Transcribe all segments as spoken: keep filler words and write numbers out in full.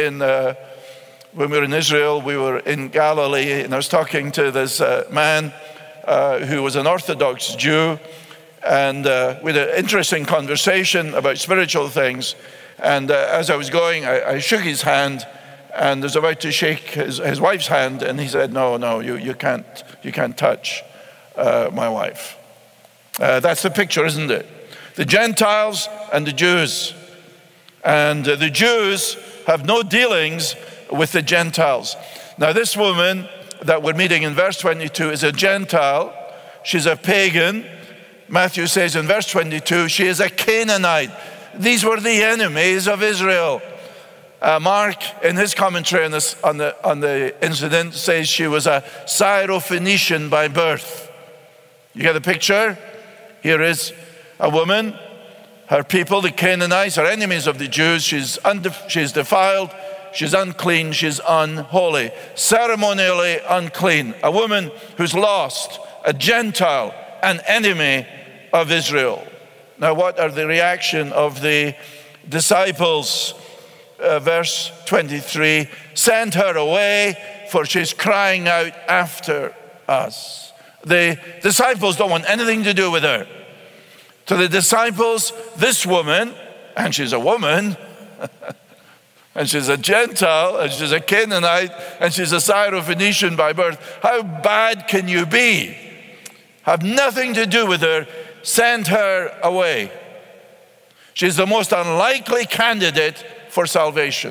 in, uh, when we were in Israel, we were in Galilee, and I was talking to this uh, man uh, who was an Orthodox Jew, and uh, we had an interesting conversation about spiritual things. And uh, as I was going, I, I shook his hand, and was about to shake his, his wife's hand, and he said, no, no, you, you, can't, you can't touch uh, my wife. Uh, that's the picture, isn't it? The Gentiles and the Jews. And uh, the Jews have no dealings with the Gentiles. Now, this woman that we're meeting in verse twenty-two is a Gentile. She's a pagan. Matthew says in verse twenty-two, she is a Canaanite. These were the enemies of Israel. Uh, Mark, in his commentary on, this, on, the, on the incident, says she was a Syrophoenician by birth. You get the picture? Here is a woman. Her people, the Canaanites, are enemies of the Jews. She's, undef- she's defiled. She's unclean. She's unholy. Ceremonially unclean. A woman who's lost. A Gentile. An enemy of Israel. Now, what are the reaction of the disciples? Uh, verse twenty-three, send her away, for she's crying out after us. The disciples don't want anything to do with her. To the disciples, this woman, and she's a woman, and she's a Gentile, and she's a Canaanite, and she's a Syrophoenician by birth. How bad can you be? Have nothing to do with her. Send her away. She's the most unlikely candidate for salvation.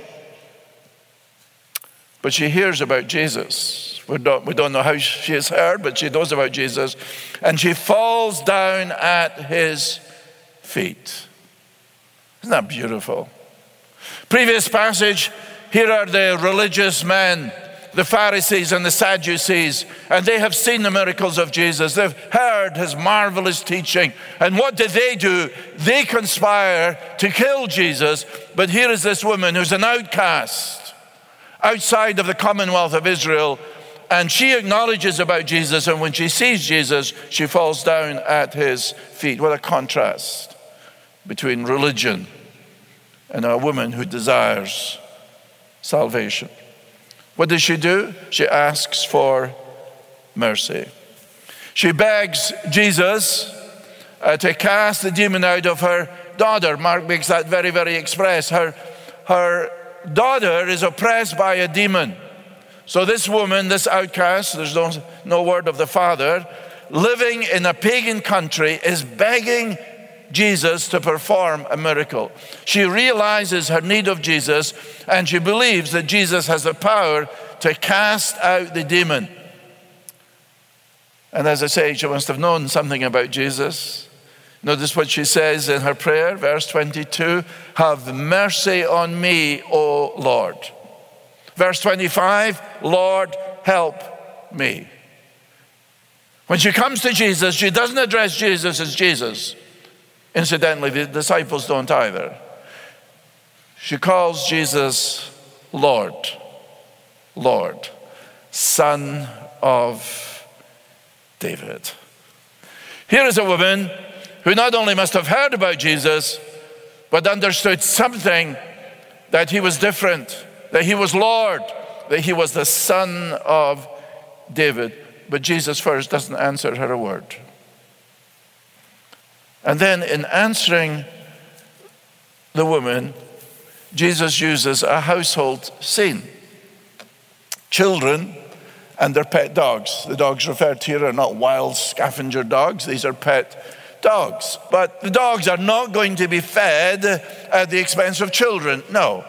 But she hears about Jesus. We don't, we don't know how she has heard, but she knows about Jesus. And she falls down at his feet. Isn't that beautiful? Previous passage, here are the religious men, the Pharisees and the Sadducees, and they have seen the miracles of Jesus. They've heard his marvelous teaching. And what did they do? They conspire to kill Jesus. But here is this woman who's an outcast outside of the commonwealth of Israel, and she acknowledges about Jesus, and when she sees Jesus, she falls down at his feet. What a contrast between religion and a woman who desires salvation. What does she do? She asks for mercy. She begs Jesus uh, to cast the demon out of her daughter. Mark makes that very, very express. Her, her daughter is oppressed by a demon. So this woman, this outcast, there's no, no word of the father, living in a pagan country, is begging Jesus to perform a miracle. She realizes her need of Jesus, and she believes that Jesus has the power to cast out the demon. And as I say, she must have known something about Jesus. Notice what she says in her prayer, verse twenty-two, have mercy on me, O Lord. Verse twenty-five, Lord, help me. When she comes to Jesus, she doesn't address Jesus as Jesus. Incidentally, the disciples don't either. She calls Jesus Lord, Lord, Son of David. Here is a woman who not only must have heard about Jesus, but understood something, that he was different, that he was Lord, that he was the Son of David. But Jesus first doesn't answer her a word. And then in answering the woman, Jesus uses a household scene. Children and their pet dogs. The dogs referred to here are not wild scavenger dogs. These are pet dogs. But the dogs are not going to be fed at the expense of children. No.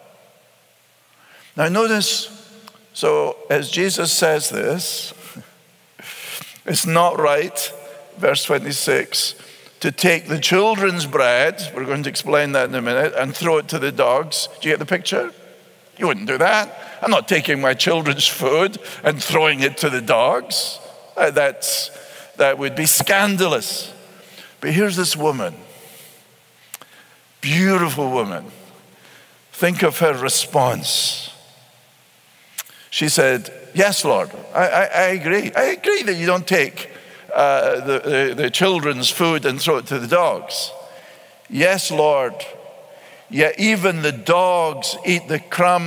Now notice, so as Jesus says this, it's not right, verse twenty-six, to take the children's bread, we're going to explain that in a minute, and throw it to the dogs. Do you get the picture? You wouldn't do that. I'm not taking my children's food and throwing it to the dogs. Uh, that's, that would be scandalous. But here's this woman, beautiful woman. Think of her response. She said, yes, Lord, I, I, I agree. I agree that you don't take uh, the, the, the children's food and throw it to the dogs. Yes, Lord, yet even the dogs eat the crumbs